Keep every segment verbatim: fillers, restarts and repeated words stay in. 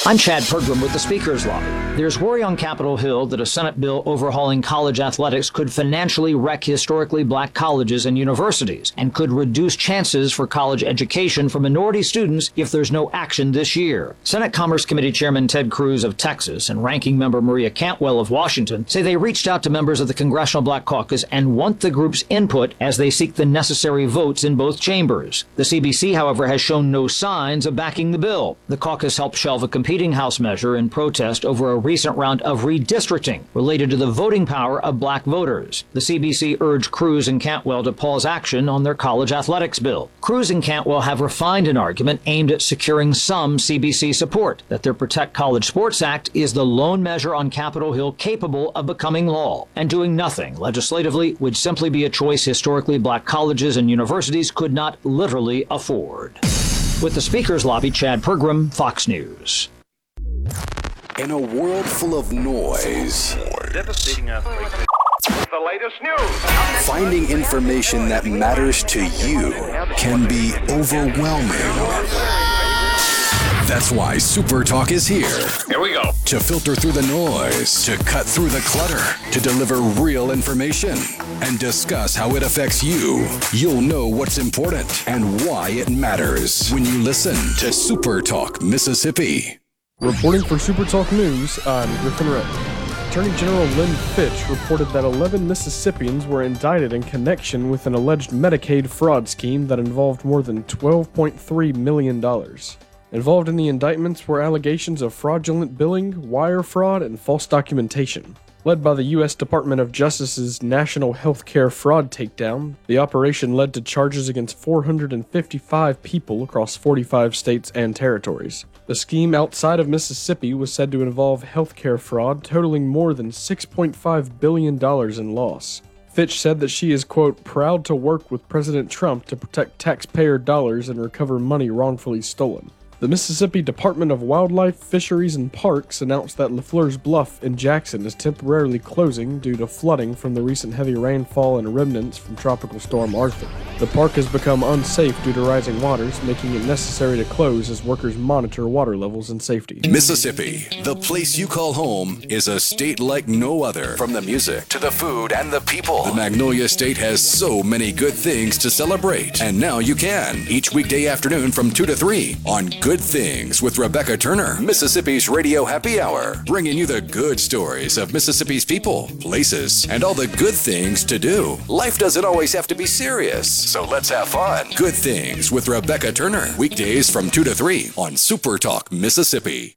I'm Chad Pergram with the Speaker's Lobby. There's worry on Capitol Hill that a Senate bill overhauling college athletics could financially wreck historically black colleges and universities and could reduce chances for college education for minority students if there's no action this year. Senate Commerce Committee Chairman Ted Cruz of Texas and Ranking Member Maria Cantwell of Washington say they reached out to members of the Congressional Black Caucus and want the group's input as they seek the necessary votes in both chambers. The C B C, however, has shown no signs of backing the bill. The caucus helped shelve a competing House measure in protest over a recent round of redistricting related to the voting power of black voters. The C B C urged Cruz and Cantwell to pause action on their college athletics bill. Cruz and Cantwell have refined an argument aimed at securing some C B C support, that their Protect College Sports Act is the lone measure on Capitol Hill capable of becoming law, and doing nothing legislatively would simply be a choice historically black colleges and universities could not literally afford. With the Speaker's Lobby, Chad Pergram, Fox News. In a world full of noise, devastating earthquake. The latest news. Finding information that matters to you can be overwhelming. That's why Super Talk is here. Here we go. To filter through the noise, to cut through the clutter, to deliver real information, and discuss how it affects you. You'll know what's important and why it matters when you listen to Super Talk Mississippi. Reporting for Super Talk News, I'm Griffin Ray. Attorney General Lynn Fitch reported that eleven Mississippians were indicted in connection with an alleged Medicaid fraud scheme that involved more than twelve point three million dollars. Involved in the indictments were allegations of fraudulent billing, wire fraud, and false documentation. Led by the U S Department of Justice's National Healthcare Fraud Takedown, the operation led to charges against four hundred fifty-five people across forty-five states and territories. The scheme outside of Mississippi was said to involve healthcare fraud totaling more than six point five billion dollars in loss. Fitch said that she is, quote, proud to work with President Trump to protect taxpayer dollars and recover money wrongfully stolen. The Mississippi Department of Wildlife, Fisheries, and Parks announced that LaFleur's Bluff in Jackson is temporarily closing due to flooding from the recent heavy rainfall and remnants from Tropical Storm Arthur. The park has become unsafe due to rising waters, making it necessary to close as workers monitor water levels and safety. Mississippi, the place you call home, is a state like no other. From the music to the food and the people, the Magnolia State has so many good things to celebrate. And now you can, each weekday afternoon from two to three on Good Things with Rebecca Turner, Mississippi's Radio Happy Hour, bringing you the good stories of Mississippi's people, places, and all the good things to do. Life doesn't always have to be serious, so let's have fun. Good Things with Rebecca Turner, weekdays from two to three on Super Talk Mississippi.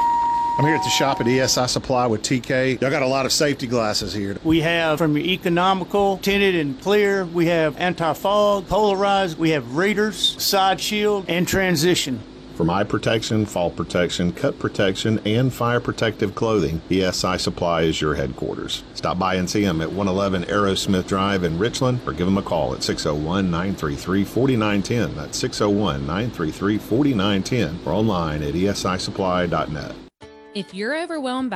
I'm here at the shop at E S I Supply with T K. Y'all got a lot of safety glasses here. We have from your economical, tinted and clear, we have anti-fog, polarized, we have readers, side shield, and transition. From eye protection, fall protection, cut protection, and fire protective clothing, E S I Supply is your headquarters. Stop by and see them at one eleven Aerosmith Drive in Richland, or give them a call at six oh one, nine three three, four nine one oh. That's six oh one, nine three three, four nine one oh, or online at E S I supply dot net. If you're overwhelmed by